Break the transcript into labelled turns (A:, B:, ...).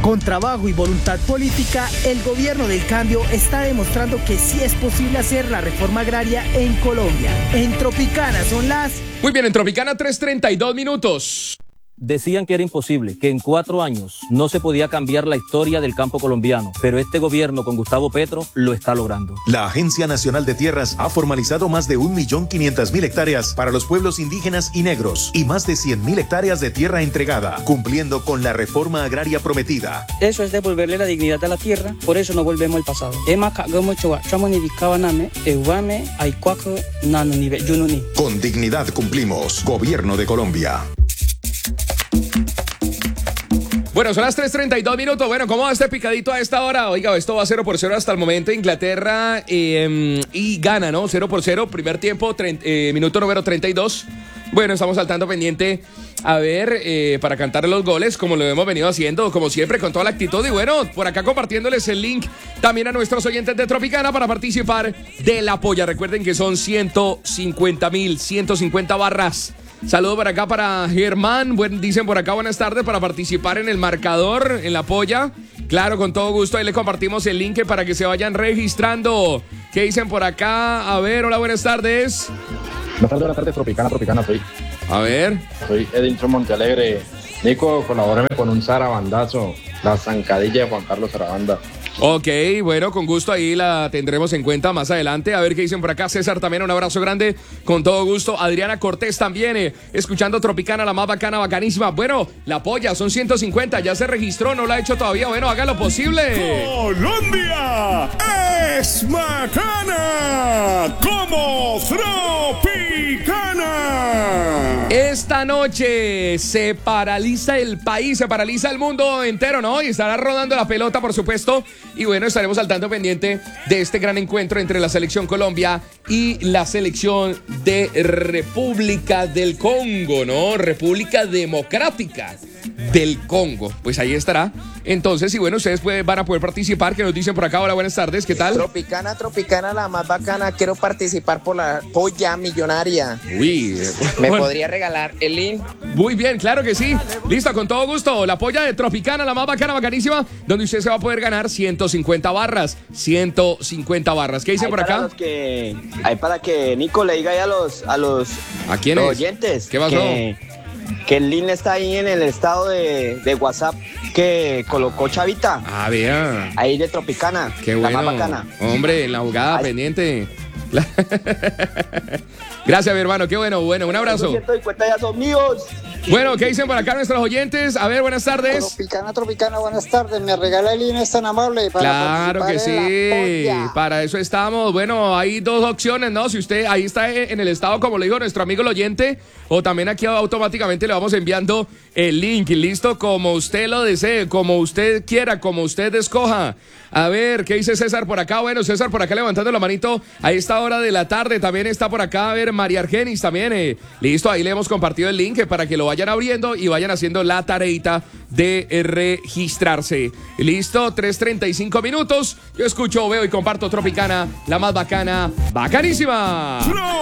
A: Con trabajo y voluntad política, el gobierno del cambio está demostrando que sí es posible hacer la reforma agraria en Colombia. En Tropicana son las...
B: Muy bien, en Tropicana 3:32 minutos.
C: Decían que era imposible, que en 4 años no se podía cambiar la historia del campo colombiano, pero este gobierno con Gustavo Petro lo está logrando.
D: La Agencia Nacional de Tierras ha formalizado más de 1.500.000 hectáreas para los pueblos indígenas y negros y más de 100.000 hectáreas de tierra entregada, cumpliendo con la reforma agraria prometida.
E: Eso es devolverle la dignidad a la tierra, por eso no volvemos al pasado.
D: Con dignidad cumplimos. Gobierno de Colombia.
B: Bueno, son las 3:32 minutos. Bueno, ¿cómo va este picadito a esta hora? Oiga, esto va 0-0 hasta el momento. Inglaterra y gana, ¿no? 0-0, primer tiempo, minuto número 32. Bueno, estamos saltando pendiente a ver para cantar los goles, como lo hemos venido haciendo, como siempre, con toda la actitud. Y bueno, por acá compartiéndoles el link también a nuestros oyentes de Tropicana para participar de la polla. Recuerden que son 150 barras. Saludos por acá para Germán, dicen por acá buenas tardes para participar en el marcador, en la polla. Claro, con todo gusto, ahí les compartimos el link para que se vayan registrando. ¿Qué dicen por acá? A ver, hola, buenas tardes.
F: Buenas tardes, Tropicana, soy.
B: A ver.
F: Soy Edinson Montealegre. Nico, colabórame con un zarabandazo, la zancadilla de Juan Carlos Zarabanda.
B: Ok, bueno, con gusto ahí la tendremos en cuenta más adelante. A ver qué dicen por acá. César también, un abrazo grande, con todo gusto. Adriana Cortés también, escuchando Tropicana, la más bacana, bacanísima. Bueno, la polla, son 150, ya se registró, no la ha hecho todavía. Bueno, haga lo posible.
G: Colombia es bacana como Tropicana.
B: Esta noche se paraliza el país, se paraliza el mundo entero, ¿no? Y estará rodando la pelota, por supuesto. Y bueno, estaremos al tanto pendiente de este gran encuentro entre la selección Colombia y la selección de República del Congo, ¿no? República Democrática del Congo. Pues ahí estará. Entonces, y bueno, ustedes van a poder participar, que nos dicen por acá. Hola, buenas tardes, ¿qué tal?
H: Tropicana, la más bacana. Quiero participar por la polla millonaria.
B: Uy.
H: ¿Me podría regalar el link?
B: Muy bien, claro que sí. Listo, con todo gusto. La polla de Tropicana, la más bacana, bacanísima, donde usted se va a poder ganar 150 barras. 150 barras. ¿Qué dicen por acá?
I: Hay para que Nico le diga ahí a los
B: ¿a quiénes?
I: oyentes.
B: ¿Qué pasó?
I: Que el link está ahí en el estado de WhatsApp que colocó Chavita.
B: Ah, vea.
I: Ahí de Tropicana.
B: Qué bueno.
I: La más bacana.
B: Hombre, en la jugada pendiente. Gracias, mi hermano. Qué bueno. Bueno, un abrazo.
I: 150 ya son míos.
B: Bueno, ¿qué dicen por acá nuestros oyentes? A ver, buenas tardes.
J: Tropicana, buenas tardes. Me regala el link, es tan amable.
B: Claro que sí. Para eso estamos. Bueno, hay dos opciones, ¿no? Si usted ahí está en el estado, como le dijo nuestro amigo el oyente, o también aquí automáticamente le vamos enviando el link. Listo, como usted lo desee, como usted quiera, como usted escoja. A ver, ¿qué dice César por acá? Bueno, César por acá levantando la manito a esta hora de la tarde. También está por acá, a ver, María Argenis también. Listo, ahí le hemos compartido el link para que lo vayan abriendo y vayan haciendo la tareita de registrarse. Listo, 3:35 minutos. Yo escucho, veo y comparto Tropicana, la más bacana, bacanísima.